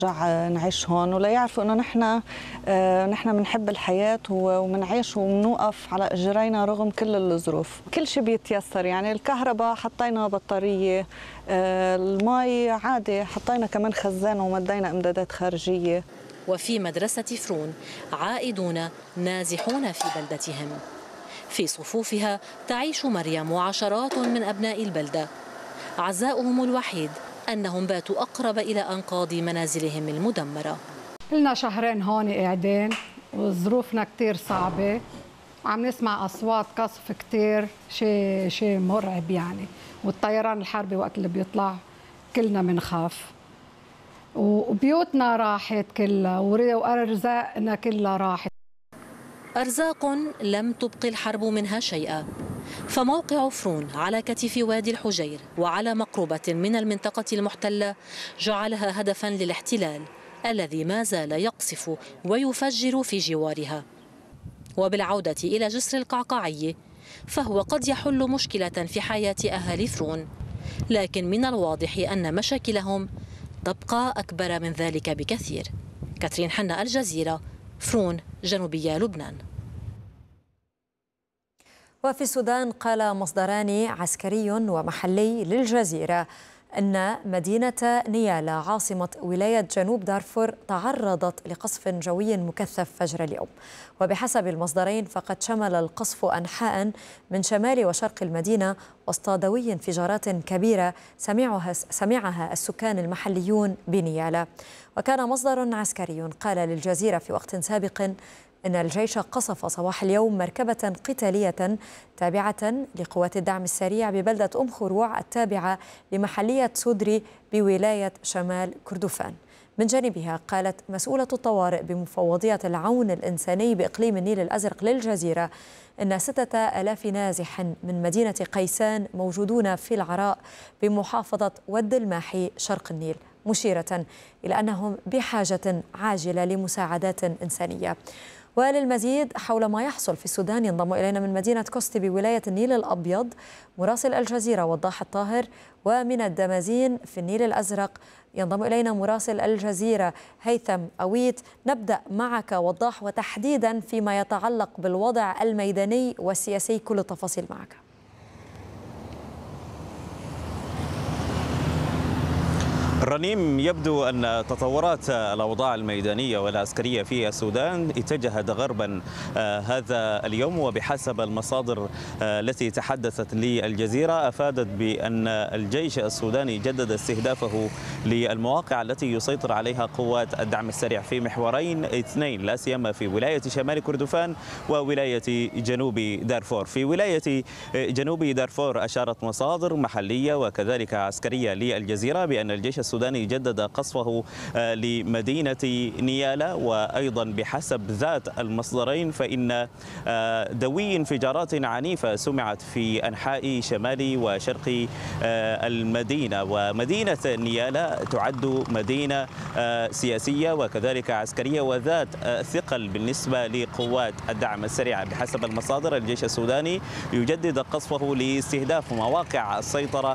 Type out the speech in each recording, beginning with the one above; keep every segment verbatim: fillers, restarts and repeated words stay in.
نرجع نعيش هون ولا يعرفوا انه نحن نحن بنحب الحياه وبنعيش وبنوقف على اجرينا رغم كل الظروف. كل شيء بيتيسر، يعني الكهرباء حطينا بطاريه، المي عادي حطينا كمان خزان ومدينا امدادات خارجيه. وفي مدرسه فرون عائدون نازحون في بلدتهم. في صفوفها تعيش مريم وعشرات من ابناء البلده. عزاؤهم الوحيد أنهم باتوا أقرب إلى أنقاض منازلهم المدمرة. لنا شهرين هون قاعدين وظروفنا كتير صعبة، وعم نسمع أصوات قصف كتير، شيء شيء مرعب يعني، والطيران الحربي وقت اللي بيطلع كلنا بنخاف، وبيوتنا راحت كلها وأرزاقنا كلها راحت. أرزاق لم تبقي الحرب منها شيئا. فموقع فرون على كتف وادي الحجير وعلى مقربة من المنطقة المحتلة جعلها هدفا للاحتلال الذي ما زال يقصف ويفجر في جوارها. وبالعودة إلى جسر القعقاعي فهو قد يحل مشكلة في حياة أهالي فرون، لكن من الواضح أن مشاكلهم تبقى أكبر من ذلك بكثير. كاترين حنا، الجزيرة، فرون، جنوبية لبنان. وفي السودان قال مصدران عسكري ومحلي للجزيرة أن مدينة نيالا عاصمة ولاية جنوب دارفور تعرضت لقصف جوي مكثف فجر اليوم. وبحسب المصدرين فقد شمل القصف أنحاء من شمال وشرق المدينة وسط دوي انفجارات كبيرة سمعها, سمعها السكان المحليون بنيالا. وكان مصدر عسكري قال للجزيرة في وقت سابق إن الجيش قصف صباح اليوم مركبة قتالية تابعة لقوات الدعم السريع ببلدة أم خروع التابعة لمحلية سودري بولاية شمال كردفان. من جانبها قالت مسؤولة الطوارئ بمفوضية العون الإنساني بإقليم النيل الأزرق للجزيرة إن ستة آلاف نازح من مدينة قيسان موجودون في العراء بمحافظة ود الماحي شرق النيل، مشيرة إلى أنهم بحاجة عاجلة لمساعدات إنسانية. وللمزيد حول ما يحصل في السودان ينضم إلينا من مدينة كوستي بولاية النيل الأبيض مراسل الجزيرة وضاح الطاهر، ومن الدمازين في النيل الأزرق ينضم إلينا مراسل الجزيرة هيثم أويت. نبدأ معك وضاح، وتحديدا فيما يتعلق بالوضع الميداني والسياسي، كل التفاصيل معك. رنيم، يبدو أن تطورات الأوضاع الميدانية والعسكرية في السودان اتجهت غربا هذا اليوم، وبحسب المصادر التي تحدثت للجزيرة أفادت بأن الجيش السوداني جدد استهدافه للمواقع التي يسيطر عليها قوات الدعم السريع في محورين اثنين، لا سيما في ولاية شمال كردفان وولاية جنوب دارفور. في ولاية جنوب دارفور أشارت مصادر محلية وكذلك عسكرية للجزيرة بأن الجيش السوداني جدد قصفه لمدينة نيالا، وأيضا بحسب ذات المصدرين فإن دوي انفجارات عنيفة سمعت في أنحاء شمال وشرق المدينة. ومدينة نيالا تعد مدينة سياسية وكذلك عسكرية وذات ثقل بالنسبة لقوات الدعم السريع. بحسب المصادر الجيش السوداني يجدد قصفه لاستهداف مواقع السيطرة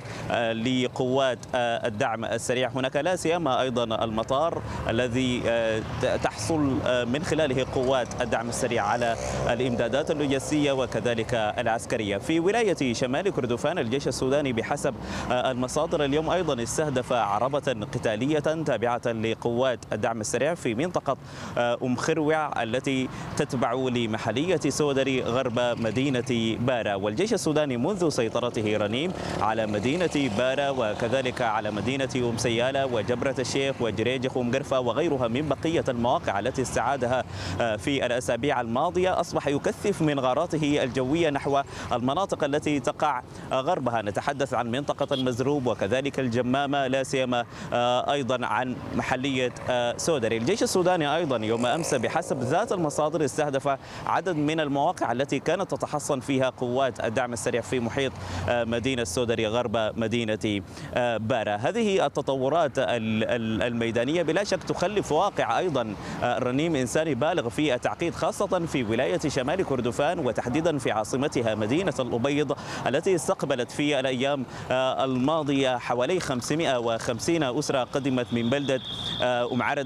لقوات الدعم السريع هناك، لا سيما أيضا المطار الذي تحصل من خلاله قوات الدعم السريع على الإمدادات اللوجستية وكذلك العسكرية. في ولاية شمال كردفان الجيش السوداني بحسب المصادر اليوم أيضا استهدف عربة قتالية تابعة لقوات الدعم السريع في منطقة أم خروع التي تتبع لمحلية سودري غرب مدينة بارا. والجيش السوداني منذ سيطرته رنيم على مدينة بارا وكذلك على مدينة أم سيالة وجبرة الشيخ وجريجخ ومقرفة وغيرها من بقية المواقع التي استعادها في الأسابيع الماضية، أصبح يكثف من غاراته الجوية نحو المناطق التي تقع غربها. نتحدث عن منطقة المزروب وكذلك الجمامة، لا سيما أيضا عن محلية سودري. الجيش السوداني أيضا يوم أمس بحسب ذات المصادر استهدف عدد من المواقع التي كانت تتحصن فيها قوات الدعم السريع في محيط مدينة سودري غرب مدينة بارا. هذه التطورات التطورات الميدانية بلا شك تخلف واقع أيضا رنيم إنساني بالغ في التعقيد، خاصة في ولاية شمال كردفان وتحديدا في عاصمتها مدينة الأبيض التي استقبلت في الأيام الماضية حوالي خمسمائة وخمسين أسرة قدمت من بلدة أم عرد